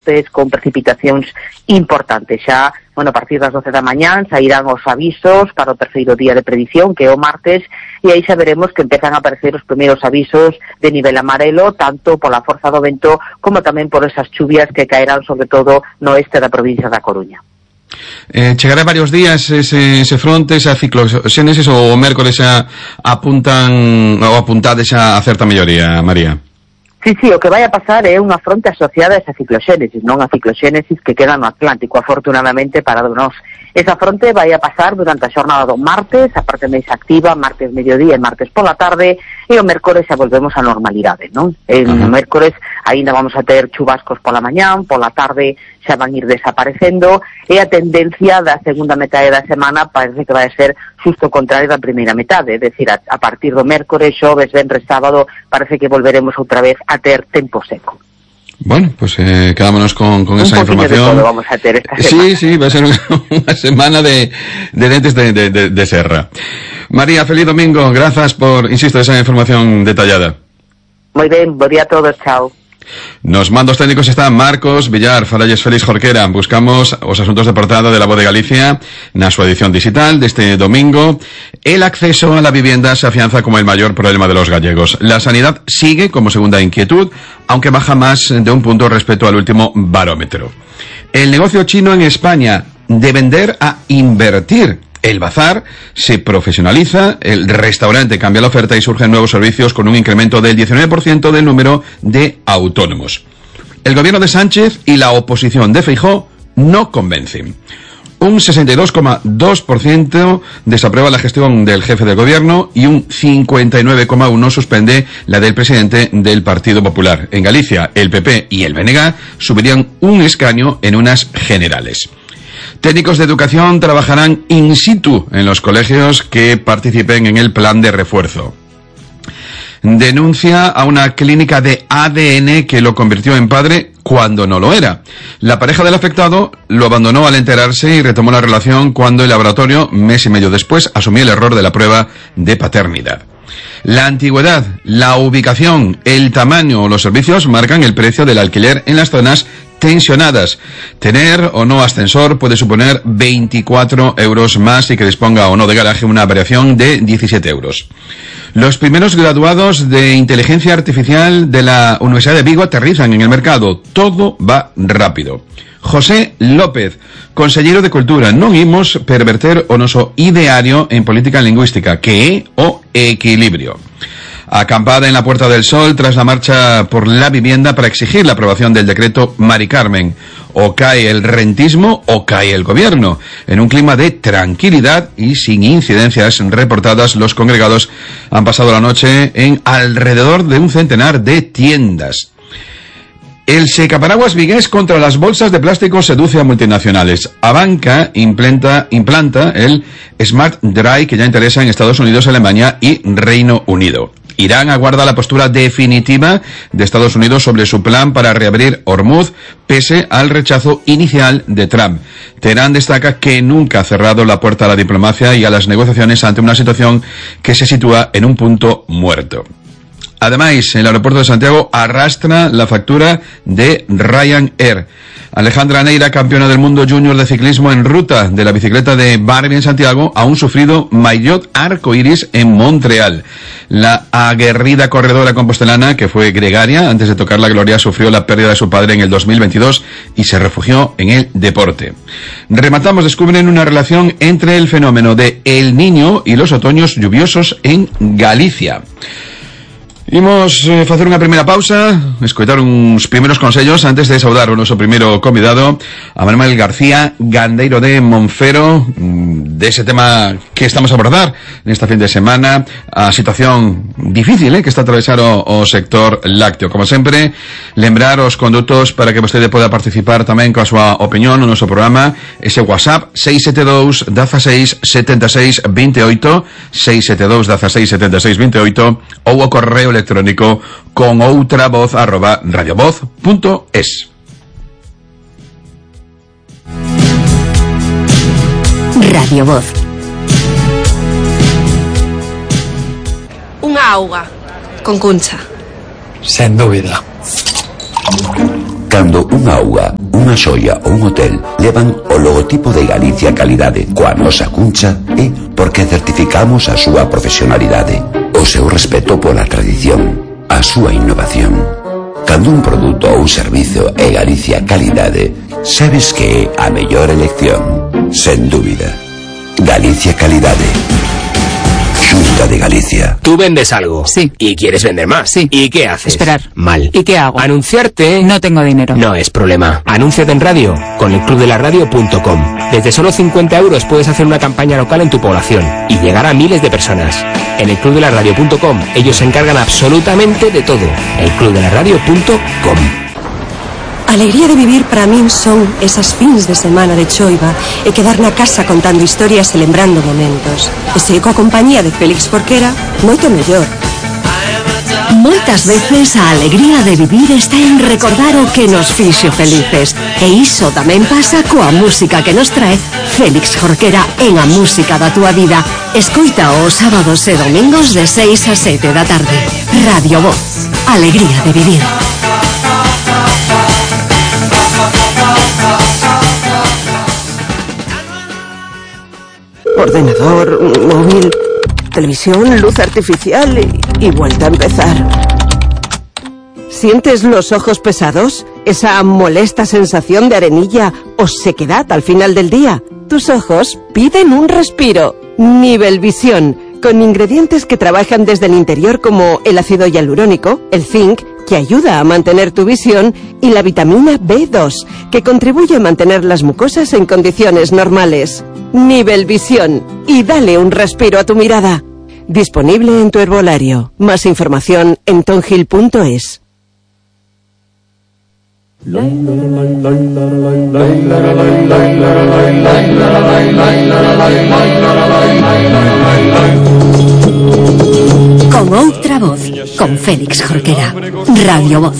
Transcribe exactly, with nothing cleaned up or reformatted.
con precipitacións importantes. Xa, bueno, a partir das doce da mañán sairán os avisos para o terceiro día de predición, que é o martes, e aí xa veremos que empezan a aparecer os primeiros avisos de nivel amarelo, tanto pola forza do vento como tamén por esas chuvias que caerán sobre todo no oeste da provincia da Coruña. Eh, chegará varios días ese, ese fronte, esa cicloxénesis, ou o mércores xa apuntan ou apuntades xa a certa melloría, María? Sí, sí, o que vai a pasar é unha fronte asociada a esa cicloxénesis, non a cicloxénesis que queda no Atlántico, afortunadamente para nós. Esa fronte vai a pasar durante a xornada do martes, a parte máis activa, martes mediodía e martes pola tarde, e o mércores xa volvemos á normalidade, non? En uh-huh. o mércores aínda vamos a ter chubascos pola mañán, pola tarde xa van ir desaparecendo, e a tendencia da segunda metade da semana parece que vai a ser xusto o contrario da primeira metade, é dicir, a, a partir do mércores, xoves, venres, sábado, parece que volveremos outra vez a ter tempo seco. Bueno, pues eh, quedámonos con, con un esa información. De todo vamos a ter esta semana. Sí, sí, va a ser una, una semana de, de dentes de, de, de, de serra. María, feliz domingo, gracias por, insisto, esa información detallada. Moi ben, bo día a todos, chao. Nos mandos técnicos están Marcos Villar, Faralles Félix Jorquera. Buscamos os asuntos de portada de La Voz de Galicia na súa edición digital deste domingo. El acceso a la vivienda se afianza como el mayor problema de los gallegos. La sanidad sigue como segunda inquietud, aunque baja más de un punto respecto al último barómetro. El negocio chino en España, de vender a invertir. El bazar se profesionaliza, el restaurante cambia la oferta y surgen nuevos servicios con un incremento del diecinueve por ciento del número de autónomos. El gobierno de Sánchez y la oposición de Feijóo no convencen. Un sesenta y dos coma dos por ciento desaprueba la gestión del jefe del gobierno y un cincuenta y nueve coma uno por ciento suspende la del presidente del Partido Popular. En Galicia, el P P y el B N G subirían un escaño en unas generales. Técnicos de educación trabajarán in situ en los colegios que participen en el plan de refuerzo. Denuncia a una clínica de A D N que lo convirtió en padre cuando no lo era. La pareja del afectado lo abandonó al enterarse y retomó la relación cuando el laboratorio, mes y medio después, asumió el error de la prueba de paternidad. La antigüedad, la ubicación, el tamaño o los servicios marcan el precio del alquiler en las zonas tensionadas. Tener o no ascensor puede suponer veinticuatro euros más y que disponga o no de garaje una variación de diecisiete euros. Los primeros graduados de inteligencia artificial de la Universidad de Vigo aterrizan en el mercado. Todo va rápido. José López, consellero de Cultura, non imos perverter o noso ideario en política lingüística, que é o equilibrio. Acampada en la Puerta del Sol tras la marcha por la vivienda para exigir la aprobación del decreto Mari Carmen. O cae el rentismo o cae el gobierno. En un clima de tranquilidad y sin incidencias reportadas, los congregados han pasado la noche en alrededor de un centenar de tiendas. El secaparaguas vigués contra las bolsas de plástico seduce a multinacionales. Avanca implanta, implanta el Smart Dry que ya interesa en Estados Unidos, Alemania y Reino Unido. Irán aguarda la postura definitiva de Estados Unidos sobre su plan para reabrir Hormuz, pese al rechazo inicial de Trump. Teherán destaca que nunca ha cerrado la puerta a la diplomacia y a las negociaciones ante una situación que se sitúa en un punto muerto. Además, el aeropuerto de Santiago arrastra la factura de Ryanair. Alejandra Neira, campeona del mundo junior de ciclismo en ruta de la bicicleta de Barbie en Santiago, a un sufrido maillot arcoiris en Montreal. La aguerrida corredora compostelana, que fue gregaria antes de tocar la gloria, sufrió la pérdida de su padre en el dos mil veintidós y se refugió en el deporte. Rematamos, descubren una relación entre el fenómeno de El Niño y los otoños lluviosos en Galicia. Imos eh, facer unha primeira pausa, escoitar uns primeiros consellos antes de saudar o noso primeiro convidado, a Manuel García, gandeiro de Monfero, de ese tema que estamos a abordar nesta fin de semana, a situación difícil eh, que está a atravesar o, o sector lácteo. Como sempre, lembrar os condutos para que vostede poda participar tamén coa súa opinión no noso programa, ese WhatsApp seis sete dous, dieciséis, setenta e seis, veintiocho, seis sete dous, dieciséis, setenta e seis, veintiocho, ou o correo electrónico con outra voz arroba radiovoz punto es. Radio Voz. Unha auga con Cuncha. Sen dúbida. Cando unha auga, unha xoia ou un hotel levan o logotipo de Galicia Calidade coa nosa cuncha é porque certificamos a súa profesionalidade, o seu respeto pola tradición, a súa innovación. Cando un produto ou un servizo é Galicia Calidade, sabes que é a mellor elección, sen dúbida. Galicia Calidade. Xunta de Galicia. Tú vendes algo. Sí. Y quieres vender más. Sí. ¿Y qué haces? Esperar. Mal. ¿Y qué hago? Anunciarte. No tengo dinero. No es problema. Anúnciate en radio con el club de la radio punto com. Desde solo cincuenta euros puedes hacer una campaña local en tu población y llegar a miles de personas. En el club de la radio punto com ellos se encargan absolutamente de todo. el club de la radio punto com. Alegría de vivir para min son esas fins de semana de choiva e quedar na casa contando historias e lembrando momentos. E se coa compañía de Félix Jorquera, moito mellor. Moitas veces a alegría de vivir está en recordar o que nos fixo felices. E iso tamén pasa coa música que nos trae Félix Jorquera en A Música da Túa Vida. Escoita os sábados e domingos de seis a sete da tarde. Radio Voz. Alegría de vivir. Ordenador, móvil, televisión, luz artificial y, y vuelta a empezar. ¿Sientes los ojos pesados? ¿Esa molesta sensación de arenilla o sequedad al final del día? Tus ojos piden un respiro. Nivel Visión, con ingredientes que trabajan desde el interior como el ácido hialurónico, el zinc, que ayuda a mantener tu visión, y la vitamina B dos, que contribuye a mantener las mucosas en condiciones normales. Nivel Visión, y dale un respiro a tu mirada. Disponible en tu herbolario. Más información en tonhill punto es. Con outra voz, con Félix Jorquera. Radio Voz.